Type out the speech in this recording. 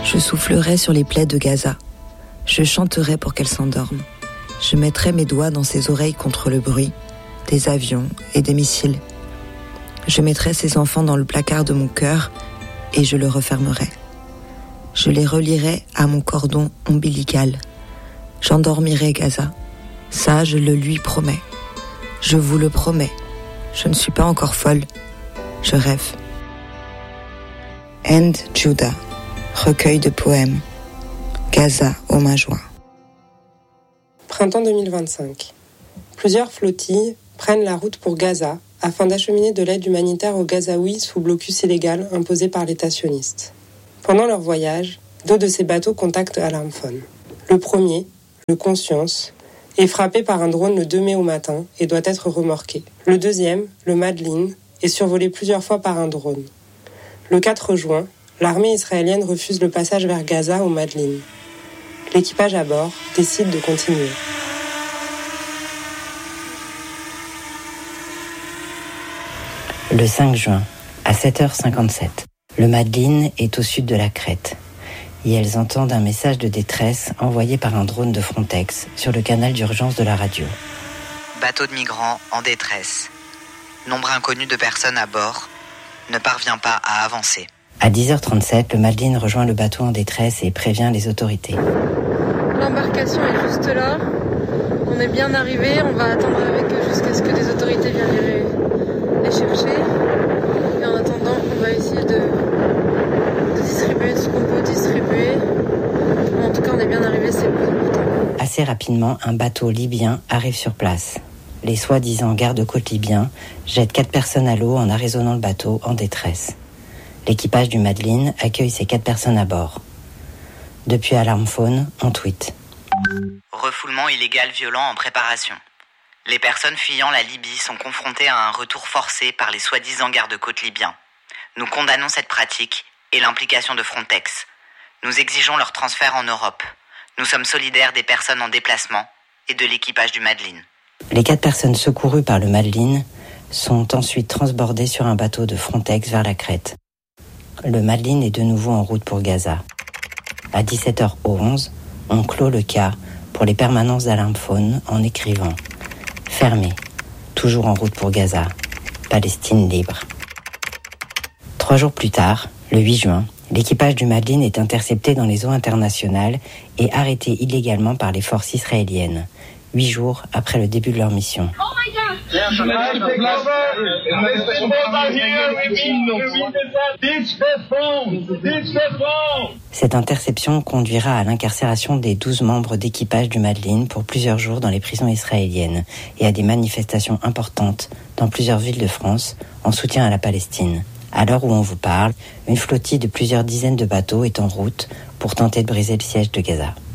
Je soufflerai sur les plaies de Gaza. Je chanterai pour qu'elle s'endorme. Je mettrai mes doigts dans ses oreilles contre le bruit des avions et des missiles. Je mettrai ses enfants dans le placard de mon cœur et je le refermerai. Je les relierai à mon cordon ombilical. J'endormirai Gaza. Ça, je le lui promets. Je vous le promets. Je ne suis pas encore folle. Je rêve. End Judah. Recueil de poèmes. Gaza au Majoie. Printemps 2025. Plusieurs flottilles prennent la route pour Gaza afin d'acheminer de l'aide humanitaire aux Gazaouis sous blocus illégal imposé par l'État sioniste. Pendant leur voyage, 2 de ces bateaux contactent Alarmphone. Le premier, le Conscience, est frappé par un drone le 2 mai au matin et doit être remorqué. Le deuxième, le Madeleine, est survolé plusieurs fois par un drone. Le 4 juin, l'armée israélienne refuse le passage vers Gaza au Madeleine. L'équipage à bord décide de continuer. Le 5 juin, à 7h57, le Madeleine est au sud de la Crète. Et elles entendent un message de détresse envoyé par un drone de Frontex sur le canal d'urgence de la radio. Bateau de migrants en détresse. Nombre inconnu de personnes à bord. Ne parvient pas à avancer. À 10h37, le Madeleine rejoint le bateau en détresse et prévient les autorités. L'embarcation est juste là. On est bien arrivé. On va attendre avec eux jusqu'à ce que des autorités viennent les chercher. Et en attendant, on va essayer de distribuer ce qu'on peut distribuer. En tout cas, on est bien arrivé, c'est le plus important. Assez rapidement, un bateau libyen arrive sur place. Les soi-disant gardes-côtes libyens jettent 4 personnes à l'eau en arraisonnant le bateau en détresse. L'équipage du Madeleine accueille ces 4 personnes à bord. Depuis Alarmphone, on tweet. Refoulement illégal violent en préparation. Les personnes fuyant la Libye sont confrontées à un retour forcé par les soi-disant gardes-côtes libyens. Nous condamnons cette pratique et l'implication de Frontex. Nous exigeons leur transfert en Europe. Nous sommes solidaires des personnes en déplacement et de l'équipage du Madeleine. Les 4 personnes secourues par le Madeleine sont ensuite transbordées sur un bateau de Frontex vers la Crète. Le Madeleine est de nouveau en route pour Gaza. À 17h11, on clôt le cas pour les permanences d'Alarmphone en écrivant « Fermé, toujours en route pour Gaza, Palestine libre ». 3 jours plus tard, le 8 juin, l'équipage du Madeleine est intercepté dans les eaux internationales et arrêté illégalement par les forces israéliennes, 8 jours après le début de leur mission. Cette interception conduira à l'incarcération des 12 membres d'équipage du Madeleine pour plusieurs jours dans les prisons israéliennes et à des manifestations importantes dans plusieurs villes de France en soutien à la Palestine. À l'heure où on vous parle, une flottille de plusieurs dizaines de bateaux est en route pour tenter de briser le siège de Gaza.